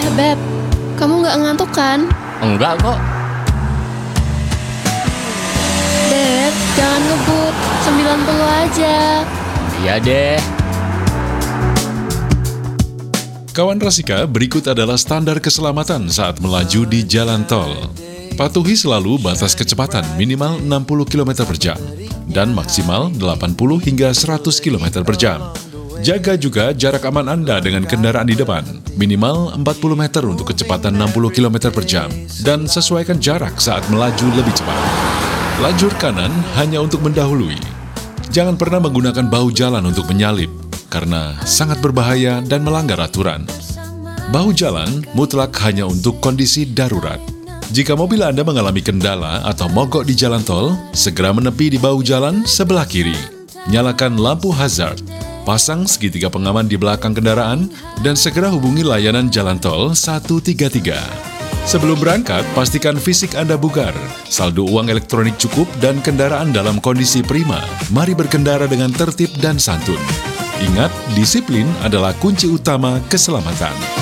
Beb, kamu nggak ngantuk kan? Enggak kok. Beb, jangan ngebut, 90 aja. Iya deh. Kawan Rasika, berikut adalah standar keselamatan saat melaju di jalan tol. Patuhi selalu batas kecepatan minimal 60 km per jam dan maksimal 80 hingga 100 km per jam. Jaga juga jarak aman Anda dengan kendaraan di depan, minimal 40 meter untuk kecepatan 60 km per jam, dan sesuaikan jarak saat melaju lebih cepat. Lajur kanan hanya untuk mendahului. Jangan pernah menggunakan bahu jalan untuk menyalip, karena sangat berbahaya dan melanggar aturan. Bahu jalan mutlak hanya untuk kondisi darurat. Jika mobil Anda mengalami kendala atau mogok di jalan tol, segera menepi di bahu jalan sebelah kiri. Nyalakan lampu hazard, pasang segitiga pengaman di belakang kendaraan, dan segera hubungi layanan jalan tol 133. Sebelum berangkat, pastikan fisik Anda bugar, saldo uang elektronik cukup, dan kendaraan dalam kondisi prima. Mari berkendara dengan tertib dan santun. Ingat, disiplin adalah kunci utama keselamatan.